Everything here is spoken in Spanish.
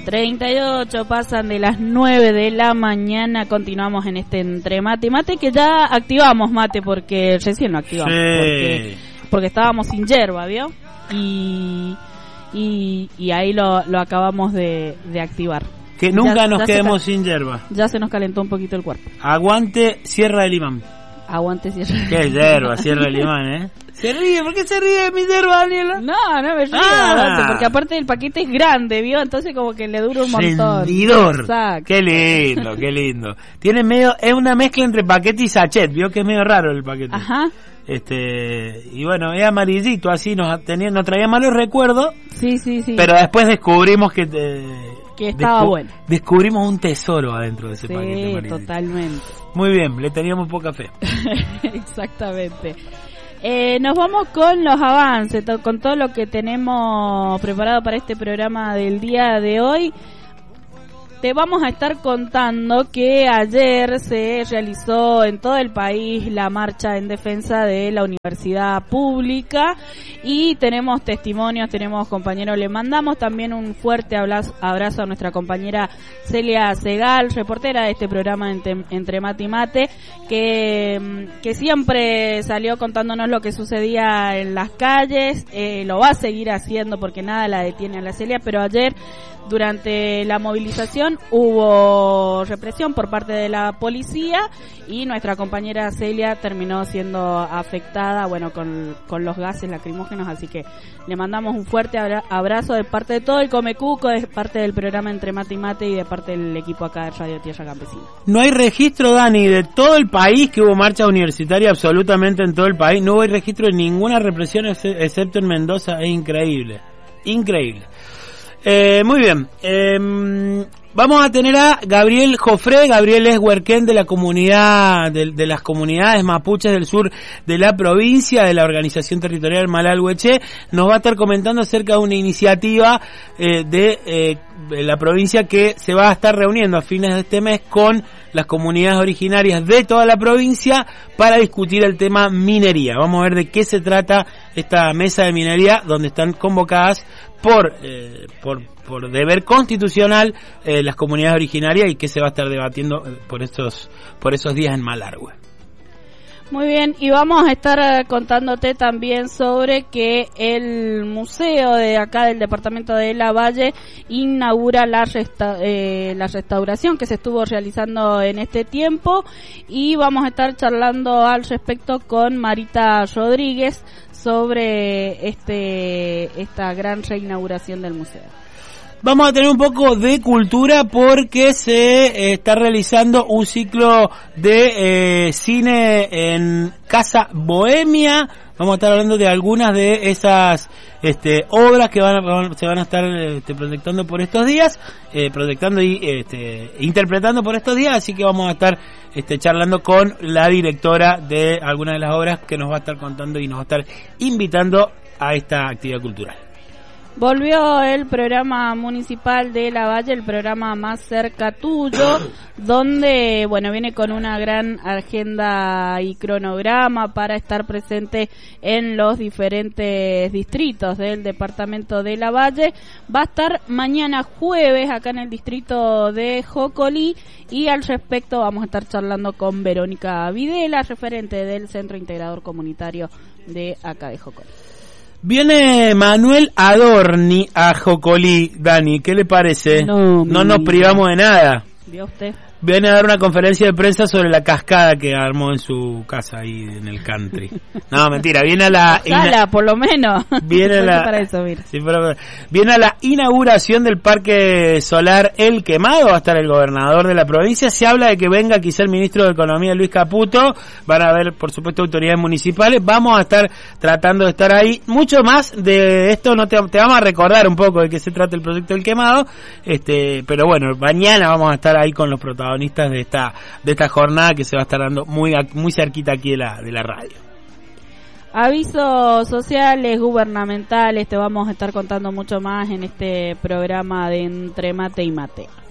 38 pasan de las 9 de la mañana. Continuamos en este Entre Mate y Mate, que ya activamos mate porque recién lo activamos. Sí. Porque estábamos sin yerba, ¿vio? Y ahí lo acabamos de activar. Que nunca nos quedemos sin yerba. Ya se nos calentó un poquito el cuerpo. Aguante Sierra del Imán. Aguante Sierra. ¿Qué yerba? Sierra del Imán, Se ríe, ¿por qué se ríe de mi yerba, Daniela? No me río, porque aparte el paquete es grande, ¿vio? Entonces como que le dura un montón. Rendidor. Exacto. Qué lindo, qué lindo. Tiene es una mezcla entre paquete y sachet, ¿vio? Que es medio raro el paquete. Ajá. Y bueno, es amarillito, así nos traía malos recuerdos. Sí. Pero después descubrimos que estaba bueno. Descubrimos un tesoro adentro de ese paquete amarillito. Totalmente. Muy bien, le teníamos poca fe. Exactamente. Nos vamos con los avances, con todo lo que tenemos preparado para este programa del día de hoy. Te vamos a estar contando que ayer se realizó en todo el país la marcha en defensa de la universidad pública y tenemos testimonios, tenemos compañeros. Le mandamos también un fuerte abrazo a nuestra compañera Celia Segal, reportera de este programa Entre Mate y Mate, que siempre salió contándonos lo que sucedía en las calles. Lo va a seguir haciendo porque nada la detiene a la Celia, pero ayer durante la movilización hubo represión por parte de la policía y nuestra compañera Celia terminó siendo afectada, con los gases lacrimógenos, así que le mandamos un fuerte abrazo de parte de todo el Comecuco, de parte del programa Entre Mate y Mate y de parte del equipo acá de Radio Tierra Campesina. No hay registro, Dani, de todo el país que hubo marcha universitaria, absolutamente en todo el país, no hubo registro de ninguna represión excepto en Mendoza, es increíble. Muy bien, vamos a tener a Gabriel Jofré. Gabriel es huerquén de la comunidad, de las comunidades mapuches del sur de la provincia, de la organización territorial Malalhueche. Nos va a estar comentando acerca de una iniciativa de la provincia que se va a estar reuniendo a fines de este mes con las comunidades originarias de toda la provincia para discutir el tema minería. Vamos a ver de qué se trata esta mesa de minería, donde están convocadas por deber constitucional las comunidades originarias y que se va a estar debatiendo por esos días en Malargüe. Muy bien, y vamos a estar contándote también sobre que el museo de acá del departamento de La Valle inaugura la restauración que se estuvo realizando en este tiempo y vamos a estar charlando al respecto con Marita Rodríguez sobre esta gran reinauguración del museo. Vamos a tener un poco de cultura porque se está realizando un ciclo de cine en Casa Bohemia. Vamos a estar hablando de algunas de esas obras que se van a estar proyectando por estos días, proyectando y interpretando por estos días, así que vamos a estar charlando con la directora de algunas de las obras que nos va a estar contando y nos va a estar invitando a esta actividad cultural. Volvió el programa municipal de La Valle, el programa Más Cerca Tuyo, donde, viene con una gran agenda y cronograma para estar presente en los diferentes distritos del departamento de La Valle. Va a estar mañana jueves acá en el distrito de Jocolí y al respecto vamos a estar charlando con Verónica Videla, referente del Centro Integrador Comunitario de acá de Jocolí. Viene Manuel Adorni a Jocolí, Dani, ¿qué le parece? No nos privamos de nada. ¿Vio usted? Viene a dar una conferencia de prensa sobre la cascada que armó en su casa ahí en el country. No, mentira, viene a la... Sala, por lo menos. Viene para eso, mira. Sí, viene a la inauguración del Parque Solar El Quemado, va a estar el gobernador de la provincia. Se habla de que venga quizá el ministro de Economía, Luis Caputo. Van a haber, por supuesto, autoridades municipales. Vamos a estar tratando de estar ahí. Mucho más de esto no te vamos a recordar un poco de qué se trata el proyecto El Quemado. Pero mañana vamos a estar ahí con los protagonistas de esta jornada que se va a estar dando muy cerquita aquí de la radio. Avisos sociales, gubernamentales, te vamos a estar contando mucho más en este programa de Entre Mate y Mate.